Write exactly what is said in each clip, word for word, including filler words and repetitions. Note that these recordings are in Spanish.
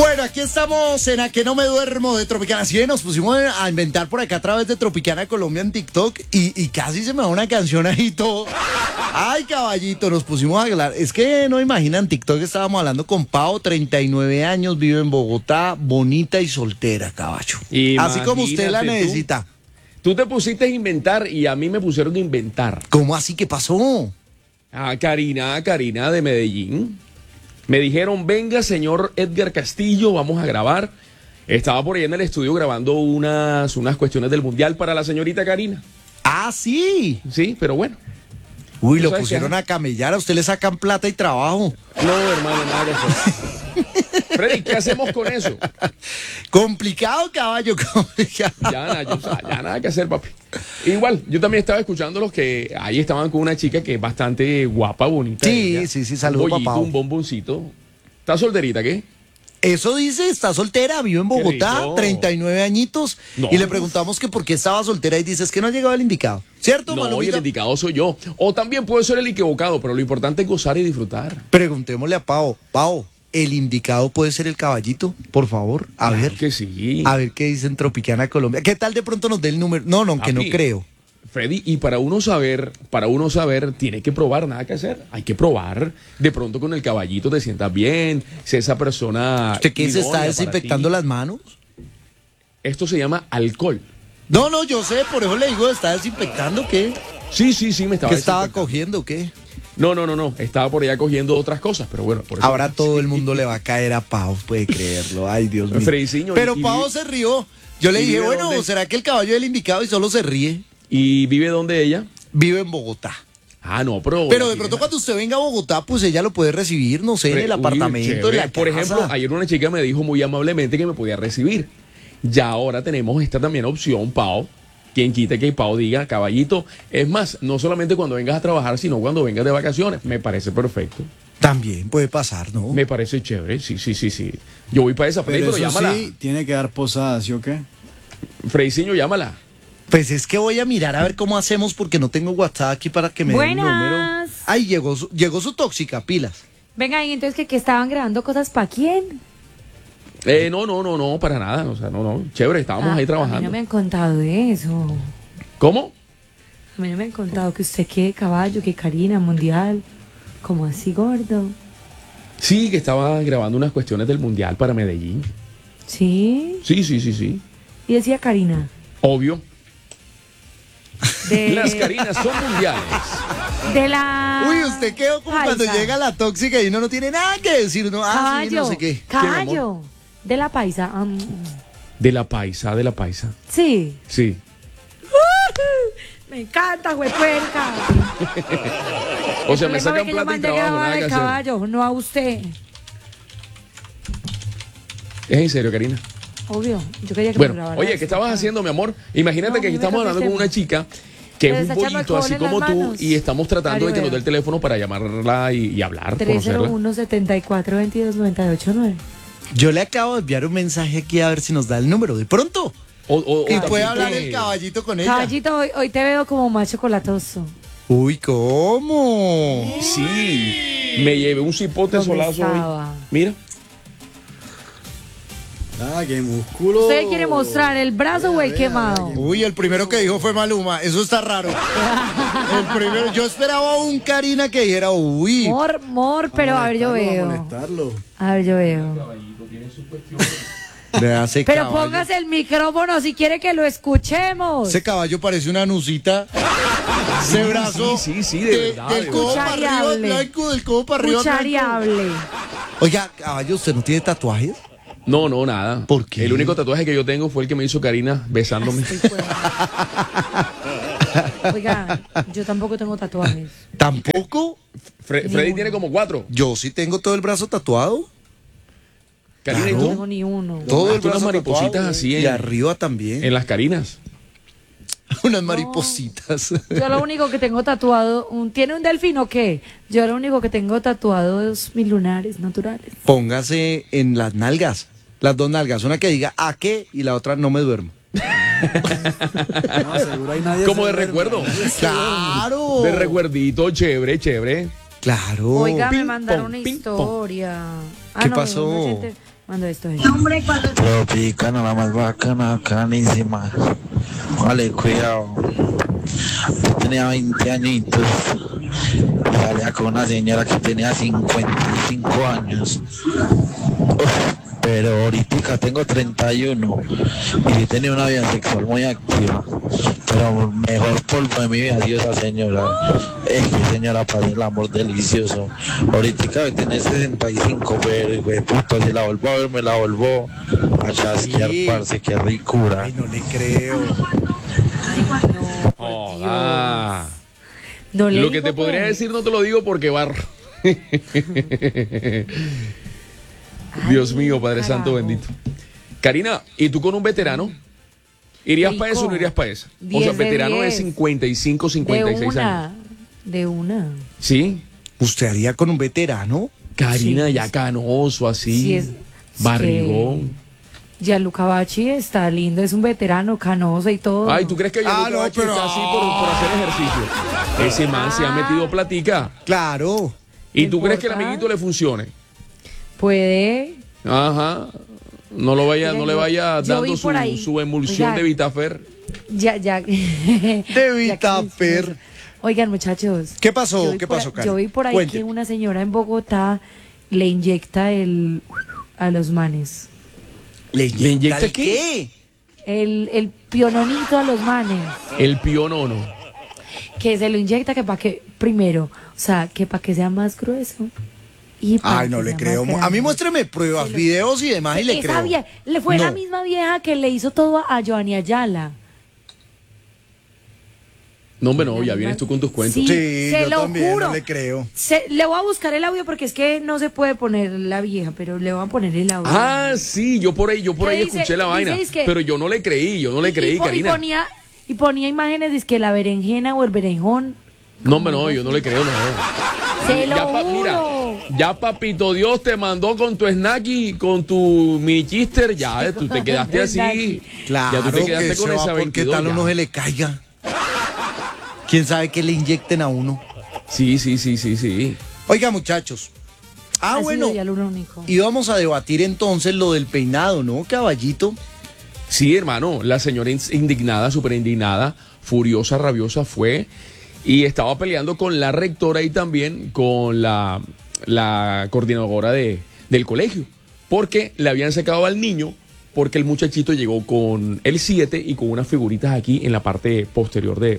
Bueno, aquí estamos en A Que No Me Duermo de Tropicana. Sí, nos pusimos a inventar por acá a través de Tropicana Colombia en TikTok y, y casi se me da una canción ahí todo. Ay, caballito, nos pusimos a hablar. Es que no imaginan, TikTok estábamos hablando con Pau, treinta y nueve años, vive en Bogotá, bonita y soltera, caballo. Así como usted la necesita. Tú, tú te pusiste a inventar y a mí me pusieron a inventar. ¿Cómo así? ¿Qué pasó? A Karina, a Karina de Medellín. Me dijeron, venga, señor Edgar Castillo, vamos a grabar. Estaba por ahí en el estudio grabando unas, unas cuestiones del Mundial para la señorita Karina. Ah, sí. Sí, pero bueno. Uy, lo pusieron a camellar, a usted le sacan plata y trabajo. No, hermano, nada que hacer. Freddy, ¿qué hacemos con eso? Complicado, caballo, complicado. Ya, nada, yo, ya nada que hacer, papi. Igual, yo también estaba escuchando los que ahí estaban con una chica que es bastante guapa, bonita. Sí, ella. sí, sí, saludos, papá. Un bomboncito. ¿Está solterita, qué? Eso dice, está soltera, vive en Bogotá, treinta y nueve añitos, no. Y le preguntamos que por qué estaba soltera y dices que no ha llegado el indicado, ¿cierto, No, Malumita? y el indicado soy yo, o también puedo ser el equivocado, pero lo importante es gozar y disfrutar. Preguntémosle a Pau, Pau, ¿el indicado puede ser el caballito? Por favor, a claro ver. que sí. A ver qué dicen Tropicana Colombia. ¿Qué tal de pronto nos dé el número? No, no, aunque no creo. Freddy, y para uno saber, para uno saber, tiene que probar, nada que hacer. Hay que probar. De pronto con el caballito te sientas bien, si esa persona... ¿Usted qué se está desinfectando las manos? Esto se llama alcohol. No, no, yo sé, por eso le digo, ¿está desinfectando qué? Sí, sí, sí, me estaba ¿Qué estaba cogiendo qué? No, no, no, no, estaba por allá cogiendo otras cosas, pero bueno. Por eso ahora todo el mundo le va a caer a Pau, puede creerlo, ay Dios mío. Frediciño, pero y, Pau y, se rió. Yo le dije, bueno, dónde? ¿será que el caballo es el indicado y solo se ríe? ¿Y vive dónde ella? Vive en Bogotá. Ah, no, pero... Pero de pronto cuando usted venga a Bogotá, pues ella lo puede recibir, no sé, en el Uy, apartamento, en la casa. Por ejemplo, ayer una chica me dijo muy amablemente que me podía recibir. Ya ahora tenemos esta también opción, Pau. Quien quite que Pau diga, caballito, es más, no solamente cuando vengas a trabajar, sino cuando vengas de vacaciones. Me parece perfecto. También puede pasar, ¿no? Me parece chévere, sí, sí, sí, sí. Yo voy para esa, pero, pero eso llámala. Sí, tiene que dar posada, ¿sí o qué? Frediciño, llámala. Pues es que voy a mirar a ver cómo hacemos porque no tengo WhatsApp aquí para que me den el número. Ay, llegó su, llegó su tóxica, pilas. Venga, y entonces que, que estaban grabando cosas para quién. Eh, no, no, no, no, para nada. O sea, no, no. Chévere, estábamos ah, ahí trabajando. A mí no me han contado eso. ¿Cómo? A mí no me han contado que usted qué caballo, que Karina, mundial. Como así, gordo. Sí, que estaba grabando unas cuestiones del mundial para Medellín. ¿Sí? Sí, sí, sí, sí. Y decía Karina. Obvio. De... Las Karinas son mundiales. De la... Uy, usted quedó como Paisa. Cuando llega la tóxica y uno no tiene nada que decir. No, ah, caballo, sí, no sé qué. Caballo. ¿Qué, de la paisa. Um... De la paisa, de la paisa. Sí. Sí. Me encanta, güey, puerca. O sea, me sacan plata y trabajo, nada que hacer. Caballo, no a usted. ¿Es en serio, Karina? Obvio, yo quería que bueno, me grabara. Oye, ¿qué estabas haciendo, mi amor? Imagínate no, que estamos hablando con una chica que es un pollito así como tú y estamos tratando de que nos dé el teléfono para llamarla y, y hablar, tres cero uno, setenta y cuatro, veintidós, noventa y ocho, nueve. Yo le acabo de enviar un mensaje aquí a ver si nos da el número. De pronto. O, o, y o puede hablar el caballito con ella. Caballito, hoy, hoy te veo como más chocolatoso. Uy, ¿cómo? Sí, me llevé un cipote solazo hoy. Mira. Ah, qué músculo. Usted quiere mostrar el brazo o el quemado. Uy, el primero que dijo fue Maluma. Eso está raro. El primero, yo esperaba un Karina que dijera, uy. Mor, mor, pero a ver, yo veo. A ver, yo veo. Hace pero caballo. Póngase el micrófono si quiere que lo escuchemos. Ese caballo parece una nucita. Ese brazo. Sí, sí, sí, de, de verdad. Del codo para arriba, blanco, del codo para arriba. Cuchariable. Oiga, caballo, ¿usted no tiene tatuajes? No, no, nada. ¿Por qué? El único tatuaje que yo tengo fue el que me hizo Karina besándome. Oiga, yo tampoco tengo tatuajes. ¿Tampoco? Fre Freddy tiene como cuatro. Yo sí tengo todo el brazo tatuado. Karina, claro. ¿y tú? No tengo ni uno. Todo el brazo unas maripositas tatuado, así en, y arriba también. En las Karinas. Unas maripositas. No. Yo lo único que tengo tatuado, un, ¿tiene un delfín o qué? Yo lo único que tengo tatuado es mis lunares naturales. Póngase en las nalgas, las dos nalgas, una que diga ¿a qué? Y la otra no me duermo. No, seguro hay nadie. Como de recuerdo. Claro. De recuerdito, chévere, chévere. Claro. Oiga, ping, me mandaron pong, una ping, historia. Ah, ¿qué no, pasó? Me siente, Cuando esto es. Tropicana, la más bacana, canísima. Vale, cuidado. Yo tenía veinte añitos. Y salía con una señora que tenía cincuenta y cinco años. Uf, pero ahorita tengo treinta y uno. Y sí tenía una vida sexual muy activa. Pero mejor polvo de mi vida ha sido esa señora. Es que señora, para el amor delicioso. Ahorita debe tener sesenta y cinco, pero güey, puta, si la vuelvo a ver, me la vuelvo a chasquear, Sí. parce, qué ricura. Ay, no le creo. Joda. No le Lo que digo, te podría pues. decir no te lo digo porque va. Dios mío, Padre carajo. Santo bendito. Karina, ¿y tú con un veterano? ¿Irías para eso o no irías para eso? O sea, diez de veterano de diez. cincuenta y cinco, De cincuenta y seis una, años. de una. ¿Sí? ¿Usted haría con un veterano? Karina, Sí. ya canoso, así. Sí, es- es barrigón. Gianluca Bacci está lindo, es un veterano, canoso y todo. Ay, ¿tú crees que Ah, Gianluca no, Bacci pero- está así por, por hacer ejercicio? Ese man se ha metido platica. Claro. ¿Y No tú crees que el importa. amiguito le funcione? Puede. Ajá. No lo vaya, Oiga, no le yo- vaya yo dando vi su, por ahí. su emulsión Oiga. de Vitafer. Ya, ya. De Ya Vitafer. que- Oigan, muchachos. ¿Qué pasó? yo vi ¿Qué por- pasó, Karen? Yo vi por ahí Cuente. que una señora en Bogotá le inyecta el a los manes. ¿Le ¿Le inyecta el qué? El, el piononito a los manes. El pionono. Que se lo inyecta que para que, primero, o sea, que para que sea más grueso. Y pa' Ay, que no le sea creo. más A mí grande. muéstreme pruebas, videos y demás y le Esa creo. vie- le fue la No. misma vieja que le hizo todo a Joanny Ayala. No, hombre, no, ya vienes tú con tus cuentos. Sí, Sí, se yo lo también, juro. no le creo. Se- le voy a buscar el audio porque es que no se puede poner la vieja, pero le voy a poner el audio. Ah, sí, yo por ahí, yo por ¿Qué ahí dice? escuché la Dice, vaina. es que- Pero yo no le creí, yo no le Y- creí, y, po- y Karina. ponía, y ponía imágenes de que la berenjena o el berenjón. No, hombre, no, yo no le creo, no. Se lo Ya, pa- juro. mira, ya papito Dios te mandó con tu snacky, con tu mini chister, ya tú te quedaste así. Snacky. Claro ya tú te quedaste que con se esa va porque veintidós. tal ya. uno se le caiga. ¿Quién sabe que le inyecten a uno? Sí, sí, sí, sí, sí. Oiga, muchachos. Ah, Ha sido bueno. ya lo único. Íbamos a debatir entonces lo del peinado, ¿no, caballito? Sí, hermano, la señora in- indignada, súper indignada, furiosa, rabiosa fue y estaba peleando con la rectora y también con la, la coordinadora de, del colegio, porque le habían sacado al niño, porque el muchachito llegó con el siete y con unas figuritas aquí en la parte posterior de,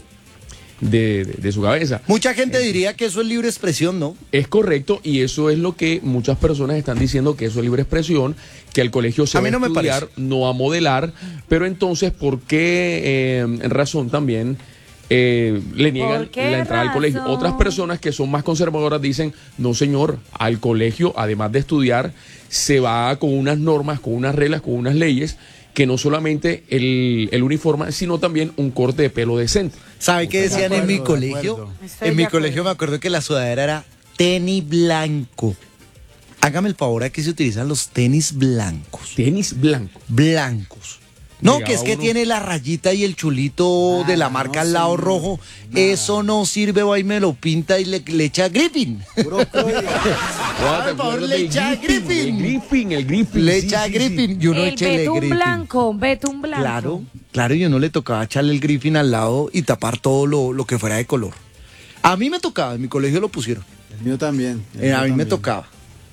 de, de- de su cabeza. Mucha gente diría que eso es libre expresión, ¿no? Es correcto y eso es lo que muchas personas están diciendo, que eso es libre expresión, que el colegio se A va mí no a me estudiar, parece. no a modelar, pero entonces, ¿por qué eh, en razón también eh, le niegan ¿Por qué la entrada al colegio? razón? Otras personas que son más conservadoras dicen, no señor, al colegio, además de estudiar, se va con unas normas, con unas reglas, con unas leyes, que no solamente el, el uniforme, sino también un corte de pelo decente. ¿Sabe qué Estoy de decían en mi acuerdo, de colegio? acuerdo. Estoy En de mi acuerdo. colegio me acuerdo que la sudadera era tenis blanco. Hágame el favor, aquí se utilizan los tenis blancos. Tenis blanco. Blancos. No, Llegaba que es que uno- tiene la rayita y el chulito de la Ah, marca no, al lado señor. rojo. Nada. Eso no sirve, va y me lo pinta y le, le echa gripping. Puro croy. Ah, ¿te por favor, acuerdas le del echa Griffin? Griffin. El Griffin, el Griffin. Le sí, echa sí, sí. gripping y uno el échele betún gripping. blanco, betún blanco. Claro, claro, y uno le tocaba echarle el griffin al lado y tapar todo lo, lo que fuera de color. A mí me tocaba, en mi colegio lo pusieron. El mío también. el Eh, mío a mí me también. tocaba.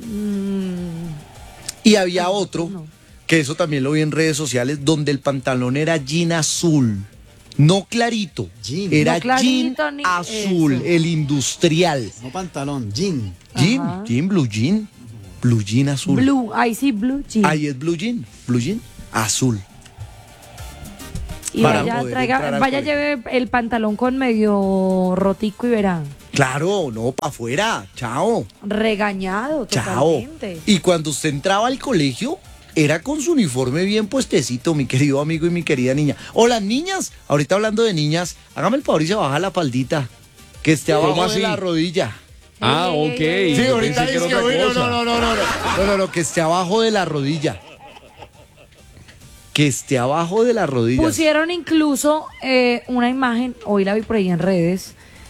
Mm, Y había otro, no. que eso también lo vi en redes sociales, donde el pantalón era jean azul. No clarito, Jean. era No clarito jean ni azul, eso. el industrial. No pantalón, jean. Jean, Ajá. jean, blue jean, blue jean azul. blue, ahí sí, blue jean. Ahí es blue jean, blue jean azul. y para vaya, poder traiga, entrar al vaya colegio. lleve el pantalón con medio rotico y verán. Claro, no, para afuera, chao. Regañado Chao. totalmente. Y cuando usted entraba al colegio, era con su uniforme bien puestecito, mi querido amigo y mi querida niña. O las niñas, ahorita hablando de niñas, hágame el favor y se baja la faldita, que esté ¿Cómo abajo de así? la rodilla. Ah, Ey, ok. ey, ey, ey. Sí, Yo ahorita pensé que dice era que, otra uy, no, cosa. no, no, no, no, no, no, no, que esté abajo de la rodilla. Que esté abajo de la rodilla. Pusieron incluso eh, una imagen, hoy la vi por ahí en redes,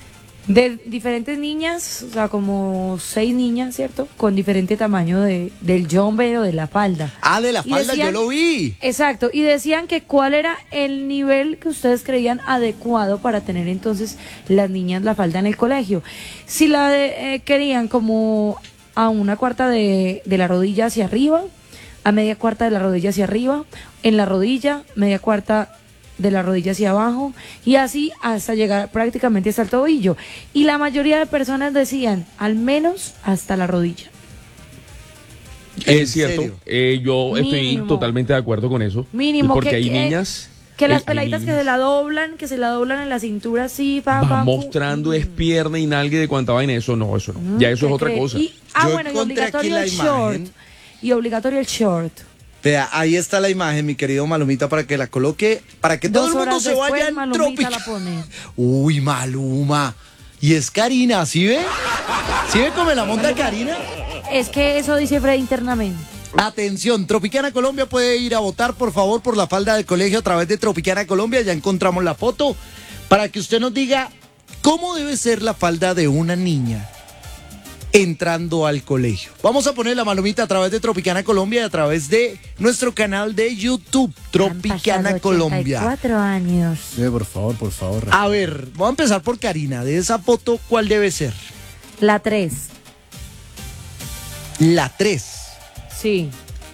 De diferentes niñas, o sea, como seis niñas, ¿cierto? Con diferente tamaño de, del jumper o de la falda. Ah, de la Y falda, decían- yo lo vi. Exacto, y decían que cuál era el nivel que ustedes creían adecuado para tener entonces las niñas la falda en el colegio. Si la de- eh, querían como a una cuarta de, de la rodilla hacia arriba, a media cuarta de la rodilla hacia arriba, en la rodilla, media cuarta de la rodilla hacia abajo y así hasta llegar prácticamente hasta el tobillo. Y la mayoría de personas decían al menos hasta la rodilla. ¿En Es cierto, serio? eh, yo estoy Mínimo. totalmente de acuerdo con eso. Mínimo porque que, hay que- niñas que las hay- hay peladitas que niñas- se la doblan, que se la doblan en la cintura así, pa, va pa, pu- mostrando es pierna y nalga y de cuánta vaina, eso no, eso no. Ya eso ¿qué es otra cree? cosa. Y, ah, Yo bueno, y encontré aquí obligatorio la el imagen. short. Y obligatorio el short. Vea, ahí está la imagen, mi querido Malumita, para que la coloque, para que todo Dos el mundo horas se después, vaya en Malumita Tropical. la pone. Uy, Maluma. Y es Karina, ¿sí ve? ¿Sí ve cómo me la monta Karina? Es que eso dice Fred internamente. Atención, Tropicana Colombia puede ir a votar, por favor, por la falda del colegio a través de Tropicana Colombia. Ya encontramos la foto para que usted nos diga cómo debe ser la falda de una niña entrando al colegio. Vamos a poner la Malumita a través de Tropicana Colombia y a través de nuestro canal de YouTube, Tropicana Han pasado Colombia. ochenta y cuatro años. Sí, por favor, por favor. A ver, vamos a empezar por Karina. De esa foto, ¿cuál debe ser? La tres. La tres. Sí.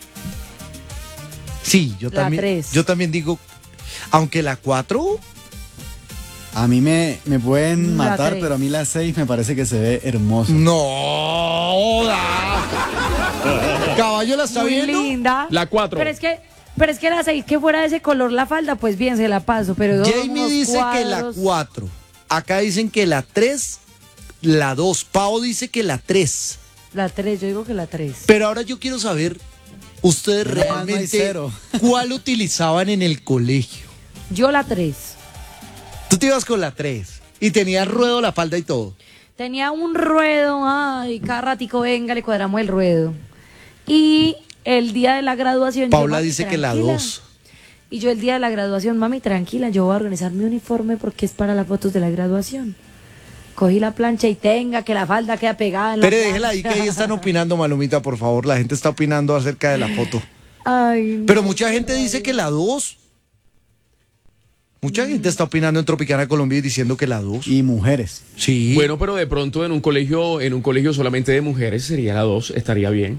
Sí, yo La también. tres. Yo también digo, aunque la cuatro. A mí me, me pueden La matar, tres. pero a mí la seis me parece que se ve hermosa. No. joda. Caballo la está Muy viendo. linda. La cuatro. Pero es que, pero es que la seis que fuera de ese color la falda, pues bien, se la paso. Pero Jamie unos dice que la cuadros. cuatro. Acá dicen que la tres, la dos. Pau dice que la tres. La tres, yo digo que la tres. Pero ahora yo quiero saber, ustedes Menos mal no hay realmente, cero. ¿cuál utilizaban en el colegio? Yo la tres. Tú te ibas con la tres y tenías ruedo, la falda y todo. Tenía un ruedo, ay, cada ratico venga, le cuadramos el ruedo. Y el día de la graduación... yo, Paula mami, dice que la tranquila. dos. Y yo el día de la graduación, mami, tranquila, yo voy a organizar mi uniforme porque es para las fotos de la graduación. Cogí la plancha y tenga, que la falda queda pegada en la Pero déjela ahí que plancha. ahí están opinando, Malumita, por favor. La gente está opinando acerca de la foto. Ay, Pero mucha gente dice que la dos. Mucha gente está opinando en Tropicana Colombia y diciendo que la dos. Y mujeres. Sí. Bueno, pero de pronto en un colegio, en un colegio solamente de mujeres sería la dos, estaría bien.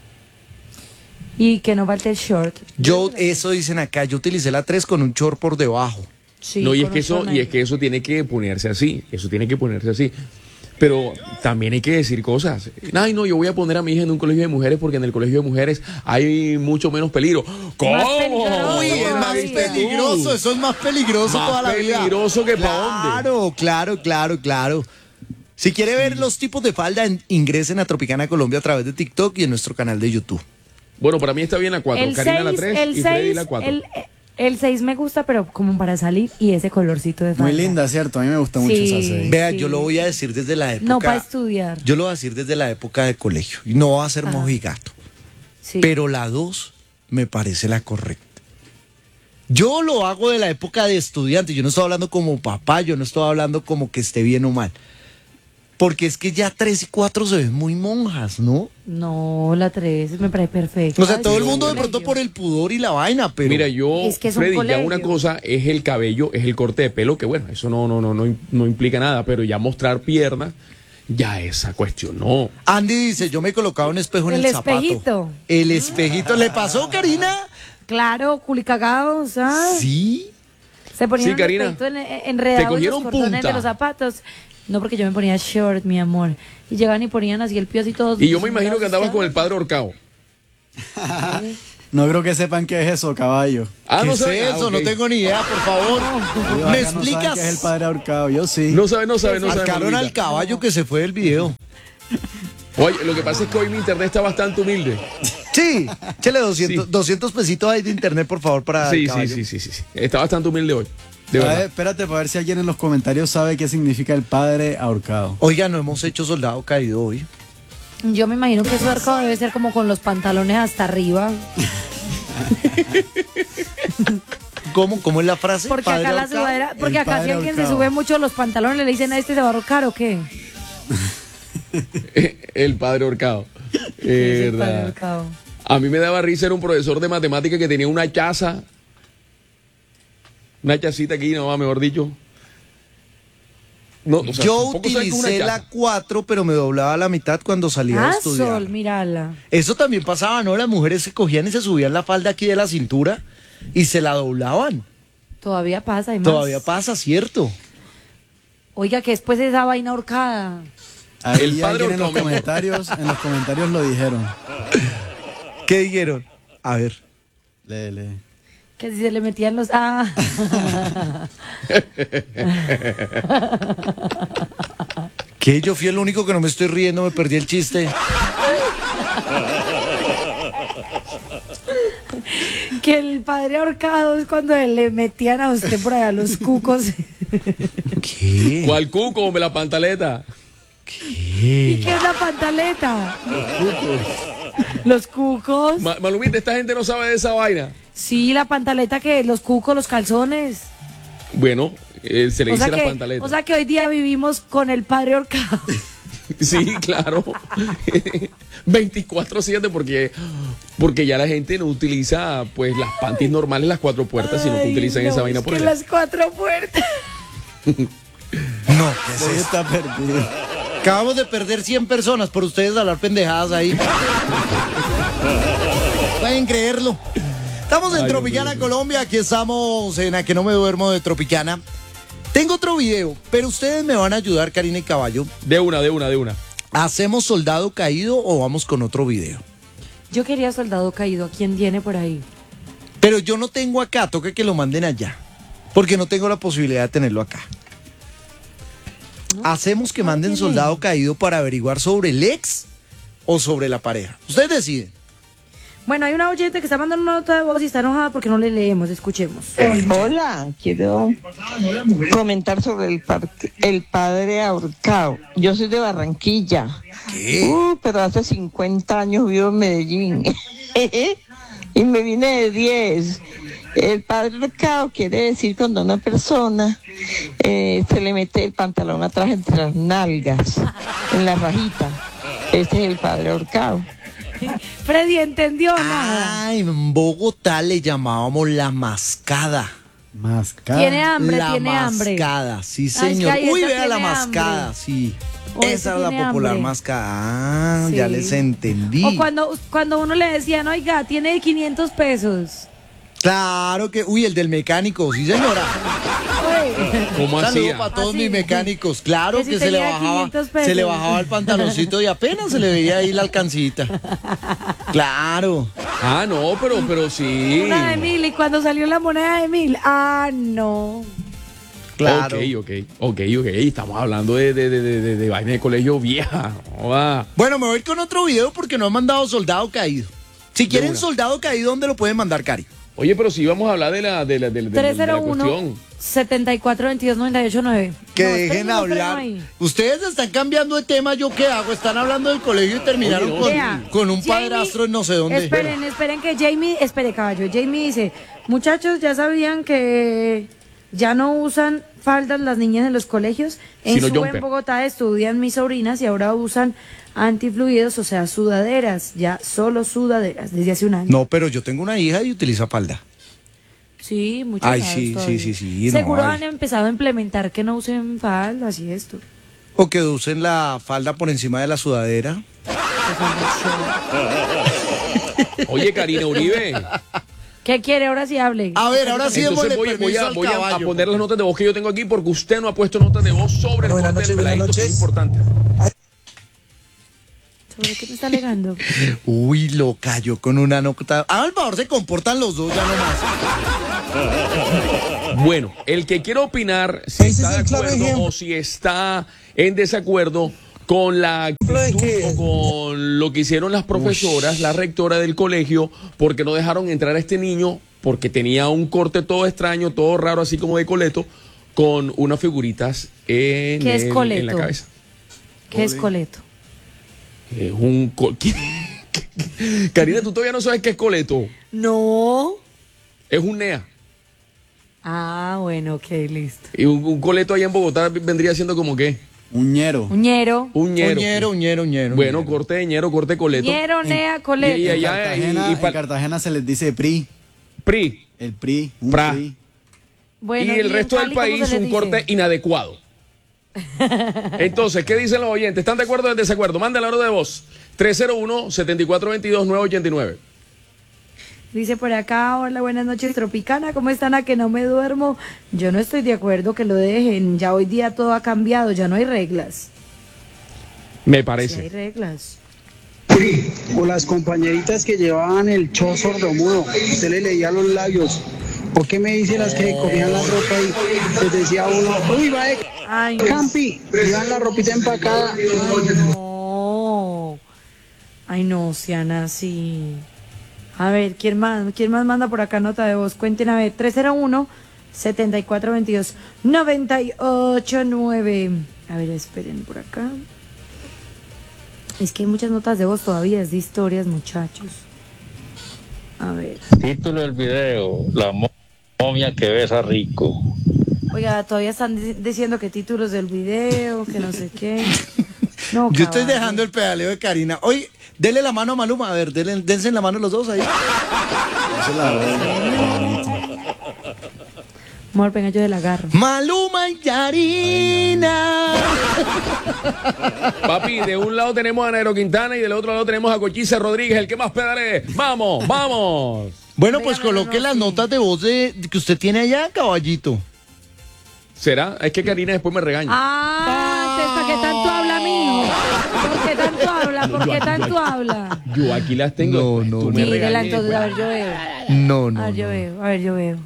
y que no falte el short. Yo, eso dicen acá, yo utilicé la tres con un short por debajo. Sí, no, y es con que un eso, short y es que eso tiene que ponerse así, eso tiene que ponerse así. Pero también hay que decir cosas. Ay, no, yo voy a poner a mi hija en un colegio de mujeres porque en el colegio de mujeres hay mucho menos peligro. ¿Cómo? Más peligroso. Uy, es más todavía. peligroso, eso es más peligroso Más toda la vida. peligroso que pa' dónde. Claro, claro, claro, claro. Si quiere ver los tipos de falda, en- ingresen a Tropicana Colombia a través de TikTok y en nuestro canal de YouTube. Bueno, para mí está bien la cuatro, El Karina la seis, tres el y Freddy seis, la cuatro. el, el seis me gusta, pero como para salir y ese colorcito de falda. Muy linda, ¿cierto? A mí me gusta mucho Sí. esa seis. Vea, Sí. yo lo voy a decir desde la época. No para estudiar. Yo lo voy a decir desde la época de colegio. Y no va a ser Ajá. mojigato. Sí. Pero la dos me parece la correcta. Yo lo hago de la época de estudiante. Yo no estoy hablando como papá, yo no estoy hablando como que esté bien o mal. Porque es que ya tres y cuatro se ven muy monjas, ¿no? No, la tres me parece perfecta. O sea, todo el Sí, mundo de colegio. pronto por el pudor y la vaina, pero... Mira, yo, Es que es un Freddy, ya colegio. una cosa es el cabello, es el corte de pelo, que bueno, eso no, no, no, no, no implica nada, pero ya mostrar piernas, ya esa cuestión no. Andy dice, yo me he colocado un espejo en el, El zapato. espejito. El espejito. ¿Le pasó, Karina? Claro, culicagados, ¿sabes? Sí. Se ponían Sí, un Karina. espejito en- en- enredado Te en los cogieron cordones punta. de los zapatos. No, porque yo me ponía short, mi amor. Y llegaban y ponían así el pie así todos. Y yo me imagino que andabas con el padre ahorcado. No creo que sepan qué es eso, caballo. Ah, ¿Qué no es sabes. eso? Ah, ok. No tengo ni idea, por favor. Ellos ¿Me acá no saben explicas? qué es el padre ahorcado. Yo sí. No sabe, no sabe, no sabe. Marcaron al Malvita. caballo que se fue del video. Oye, lo que pasa es que hoy mi internet está bastante humilde. Sí, échale doscientos, Sí. doscientos pesitos ahí de internet, por favor, para el Sí, sí, caballo. sí, sí, sí, sí. Está bastante humilde hoy. De A ver, verdad. espérate para ver si alguien en los comentarios sabe qué significa el padre ahorcado. Oiga, no hemos hecho soldado caído hoy. Yo me imagino que eso arcado debe ser como con los pantalones hasta arriba. ¿Cómo? ¿Cómo es la frase? Porque ¿Padre acá la ahorcado? sudadera, porque El acá si padre alguien se ahorcado. sube mucho los pantalones, le dicen a este se va a ahorcar o qué. El padre ahorcado. Eh, Es el padre verdad. ahorcado. A mí me daba risa, era un profesor de matemática que tenía una chaza, una chacita aquí, no va, mejor dicho. No, o sea, Yo tampoco sabe que es una utilicé chaza. la cuatro, pero me doblaba a la mitad cuando salía a Ah, estudiar. Sol, mírala. Eso también pasaba, ¿no? Las mujeres se cogían y se subían la falda aquí de la cintura y se la doblaban. Todavía pasa, hay más. Todavía pasa, ¿cierto? Oiga, que después de esa vaina ahorcada. Ahí El padre alguien en los ahorcado, mi amor. comentarios, en los comentarios lo dijeron. ¿Qué dijeron? A ver. Lee, lee. Que si se le metían los. Ah. ¿Qué? Yo fui el único que no me estoy riendo, me perdí el chiste. Que el padre ahorcado es cuando le metían a usted por allá los cucos. ¿Qué? ¿Cuál cuco? Me la pantaleta. ¿Y qué es la pantaleta? Los cucos. Ma- Malumita, esta gente no sabe de esa vaina. Sí, la pantaleta que los cucos, los calzones. Bueno, eh, se le O dice sea, la que, pantaleta. o sea que hoy día vivimos con el padre ahorcado. Sí, claro. veinticuatro siete porque, porque ya la gente no utiliza pues las panties normales, las cuatro puertas, sino que Ay, utilizan no, esa vaina es por que allá. las cuatro puertas. No, ¿qué es Hoy esto? está perdido. Acabamos de perder cien personas por ustedes hablar pendejadas ahí. Pueden creerlo. Estamos en Ay, Tropicana, Dios mío. Colombia. Aquí estamos en A Que No Me Duermo de Tropicana. Tengo otro video, pero ustedes me van a ayudar, Karina y Caballo. De una, de una, de una. ¿Hacemos Soldado Caído o vamos con otro video? Yo quería soldado caído. ¿A quién tiene por ahí? Pero yo no tengo acá, toca que lo manden allá. Porque no tengo la posibilidad de tenerlo acá. ¿Hacemos que manden tiene. Soldado Caído para averiguar sobre el ex o sobre la pareja? Ustedes deciden. Bueno, hay una oyente que está mandando una nota de voz y está enojada porque no le leemos. Escuchemos. Hola, quiero comentar sobre el, par- el padre ahorcado. Yo soy de Barranquilla. ¿Qué? Uh, pero hace cincuenta años vivo en Medellín. Y me vine de diez. El padre ahorcado quiere decir cuando a una persona eh, se le mete el pantalón atrás entre las nalgas, en la rajita. Este es el padre ahorcado. Freddy entendió nada. Ah, en Bogotá le llamábamos la mascada. Mascada. Tiene hambre, la tiene hambre. mascada, sí Ay, señor. es que ahí Uy, esa vea la tiene mascada, hambre. sí. O ese Esa es la tiene popular hambre. mascada. Ah, Sí. ya les entendí. O cuando, cuando uno le decían, oiga, tiene quinientos pesos. Claro que, uy, el del mecánico, sí señora. Oye, ¿Cómo Saludo hacía? para todos Así. mis mecánicos. Claro Que si que se le tenía bajaba, quinientos pesos. se le bajaba el pantaloncito y apenas se le veía ahí la alcancita. Claro. Ah, no, pero, pero sí. una de mil y cuando salió la moneda de mil, ah, no. Claro. Ok, ok, ok, ok. Estamos hablando de, de, de, de, de, de vaina de colegio vieja. No va. Bueno, me voy con otro video porque no han mandado Soldado Caído. Si quieren una. Soldado Caído, ¿dónde lo pueden mandar, Cari? Oye, pero si vamos a hablar de la, de la, de la, de la- de la tres cero uno, cuestión. setenta y cuatro, veintidós, noventa y ocho, nueve. Que No, dejen espérenme, espérenme hablar. ahí. Ustedes están cambiando de tema, ¿yo qué hago? Están hablando del colegio y terminaron Oye, no, con, Vea, con un Jamie- padrastro en no sé dónde. Esperen, esperen que Jamie, espere caballo, Jamie dice, muchachos, ¿ya sabían que ya no usan faldas las niñas en los colegios? En Sino Suba, jumper. en Bogotá, estudian mis sobrinas y ahora usan antifluidos, o sea, sudaderas, ya solo sudaderas, desde hace un año. No, pero yo tengo una hija y utiliza falda. Sí, muchos Ay, lados sí, todavía. sí, sí, sí, no, Seguro ay. han empezado a implementar que no usen faldas y esto. O que usen la falda por encima de la sudadera. Oye, Karina Uribe. ¿Qué quiere? Ahora sí hable. A ver, ahora sí Entonces démosle voy, voy permiso a, al voy a- a caballo. poner las notas de voz que yo tengo aquí porque usted no ha puesto notas de voz sobre el Buenas corte del noches, buenas peladito, que es noches. importante. ¿Sobre qué me está alegando? Uy, lo cayó con una nota. Ah, al favor, se comportan los dos ya nomás. Bueno, el que quiera opinar si Ese está es de el claro acuerdo ejemplo. o si está en desacuerdo con la actitud es que- o con lo que hicieron las profesoras, la rectora del colegio, porque no dejaron entrar a este niño porque tenía un corte todo extraño, todo raro, así como de Coleto, con unas figuritas en, ¿Qué es el- Coleto? en la cabeza. ¿Qué es coleto? Es un... co- ¿Qué? Karina, tú todavía no sabes qué es Coleto. No. Es un N E A. Ah, bueno, ok, listo. Y un, un coleto allá en Bogotá vendría siendo como qué? Un ñero. Uñero. Un ñero. Uñero, uñero, uñero. Bueno, uñero. corte de ñero, corte de coleto. Ñero, nea, coleto. Y- y En allá- Cartagena, y- y en pa- Cartagena se les dice P R I. P R I. El P R I. Un Pra. P R I. Bueno, y el en resto del Cali, ¿cómo país se les un dice? corte inadecuado. Entonces, ¿qué dicen los oyentes? ¿Están de acuerdo o en desacuerdo? Manda la hora de voz. tres cero uno, siete cuatro dos dos, nueve ocho nueve. Dice por acá, hola, buenas noches, Tropicana, ¿cómo están? A que no me duermo. Yo no estoy de acuerdo que lo dejen. Ya hoy día todo ha cambiado, ya no hay reglas. Me Sí hay parece. reglas. O las compañeritas que llevaban el cho sordomudo, usted le leía los labios. ¿Por qué me dice las que cogían la ropa y les decía a uno, uy, va de Ay, campi, llevan la ropita empacada? no. Ay, no, sean así. A ver, ¿quién más? ¿Quién más manda por acá nota de voz? Cuenten a ver, tres cero uno, siete cuatro dos dos, nueve ocho nueve. A ver, esperen por acá. Es que hay muchas notas de voz todavía, es de historias, muchachos. A ver. Título del video, la mo- momia que besa rico. Oiga, todavía están di- diciendo que títulos del video, que no sé qué. No, Yo estoy caballo. dejando el pedaleo de Karina. Oye, dele la mano a Maluma. A ver, denle, dense la mano los dos ahí. Esa es la verdad. Amor, venga, yo de la agarro. Maluma y Karina. Papi, de un lado tenemos a Nairo Quintana y del otro lado tenemos a Cochise Rodríguez, el que más pedale. ¡Vamos, vamos! Bueno, Venga, pues no, no, coloque no, las sí. notas de voz de, que usted tiene allá, caballito. ¿Será? Es que Karina después me regaña. Ah, entonces, ¿para qué tanto habla, mijo? ¿Por qué tanto habla? ¿Por qué tanto habla? Yo aquí las tengo. No, después no, tú no. me Mírela regañes entonces, a ver, después. yo veo. No, A no, ver, yo no. veo, a ver, yo veo.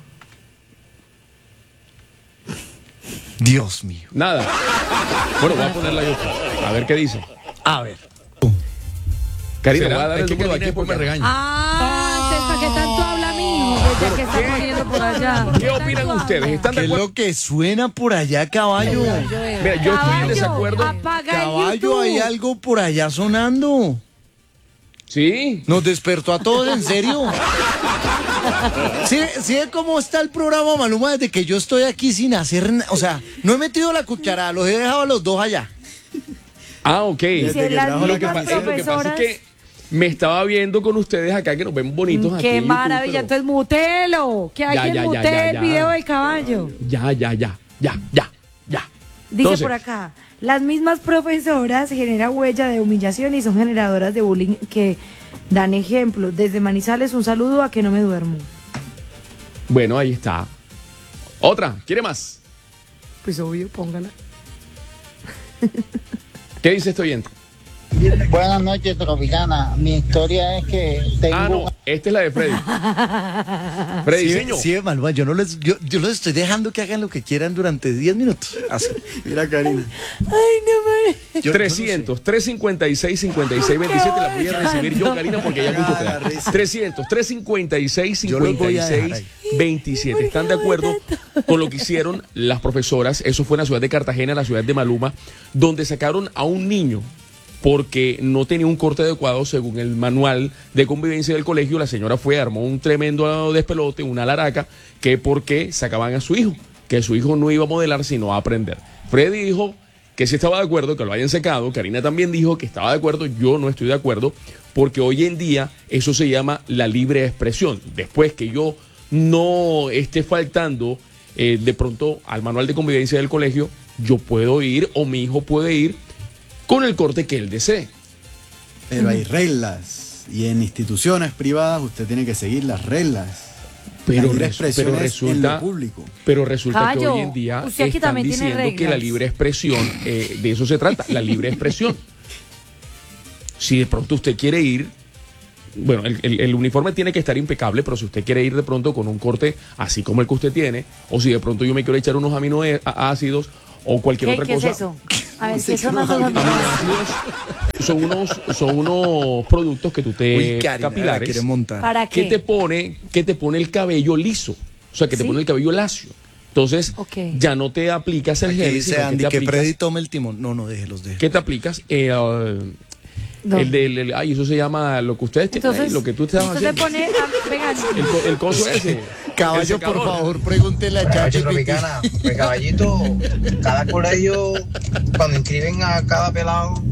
Dios mío. Nada. Bueno, voy a ponerla yo. A ver qué dice. A ver. Karina, ¿Será? voy a dar Es el que número Karina aquí después me porque- regaña. Ah, entonces, ¿para qué tanto habla, mijo? Pues ya que está poniendo por allá. ¿Por ¿Qué opinan tanto ustedes? habla? ¿Están de ¿Qué es acuerdo? lo que suena por allá, caballo? Yo veo. Mira, yo estoy en Caballo, desacuerdo. apaga el Caballo, YouTube. hay algo por allá sonando. Sí. Nos despertó a todos, en serio. ¿Sí, sí ve cómo está el programa, Maluma, desde que yo estoy aquí sin hacer nada? O sea, no he metido la cuchara, los he dejado a los dos allá. Ah, ok. Desde Si que las trajo la Lo que, mismas pa- eh, lo que pasa es profesoras- que me estaba viendo con ustedes acá que nos ven bonitos aquí. Qué en YouTube, maravilla, pero- entonces mutelo, que hay Ya, que ya, ya, mute ya, el ya. video del caballo. Ya, ya, ya, ya, ya, ya. Dice Entonces, por acá, las mismas profesoras generan huella de humillación y son generadoras de bullying que dan ejemplo. Desde Manizales un saludo a que no me duermo. Bueno, ahí está. Otra, ¿quiere más? Pues obvio, póngala. ¿Qué dice este oyente? Buenas noches, Tropicana. Mi historia es que tengo... Ah, no, esta es la de Freddy. Freddy, Sí, señor. sí, Maluma, yo no les, yo, yo los estoy dejando que hagan lo que quieran durante diez minutos. Así. Mira, Karina. Ay, no me... Yo- trescientos, trescientos cincuenta y seis, cincuenta y seis, veintisiete. La voy a recibir yo, Karina, porque ya mucho te da. trescientos, trescientos cincuenta y seis, Yo los cincuenta voy y a dejar seis, veintisiete. ¿Están de acuerdo con lo que hicieron las profesoras? Eso fue en la ciudad de Cartagena, la ciudad de Maluma, donde sacaron a un niño porque no tenía un corte adecuado según el manual de convivencia del colegio. La señora fue, armó un tremendo despelote, una laraca, que porque sacaban a su hijo, que su hijo no iba a modelar sino a aprender. Freddy dijo que sí estaba de acuerdo, que lo hayan secado. Karina también dijo que estaba de acuerdo. Yo no estoy de acuerdo, porque hoy en día eso se llama la libre expresión. Después que yo no esté faltando eh, de pronto al manual de convivencia del colegio, yo puedo ir o mi hijo puede ir con el corte que él desee. Pero hay reglas. Y en instituciones privadas usted tiene que seguir las reglas. Pero, la libre res- expresión pero es resulta, en lo público. pero resulta Caballo, que hoy en día usted aquí están también tiene diciendo que la reglas. libre expresión, eh, de eso se trata, la libre expresión. Si de pronto usted quiere ir, bueno, el, el- el uniforme tiene que estar impecable, pero si usted quiere ir de pronto con un corte así como el que usted tiene, o si de pronto yo me quiero echar unos aminoácidos o cualquier ¿Qué, otra qué es cosa. eso? A ver, Sí, ¿qué son no, los Aminoácidos son unos, son unos productos que tú te Uy, Karina, la capilares quiere montar. ¿Para que qué? te pone, que te pone el cabello liso, o sea, que te ¿Sí? pone el cabello lacio. Entonces, Ok. ya no te aplicas el Aquí gel, dice sino que Andy te que aplicas, Freddy tome el timón. No, no, déjelos, déjelos. ¿qué te aplicas? Eh, uh, No. el del, el- ay, eso se llama lo que ustedes tienen ahí, Entonces, lo que tú estabas usted haciendo. te pone... ah, venga, El, co- el coso ese. Caballo, El por secador. favor, pregúntele a Buenas noches, ChatGPT. Tropicana. Pues caballito, cada colegio, cuando inscriben a cada pelado,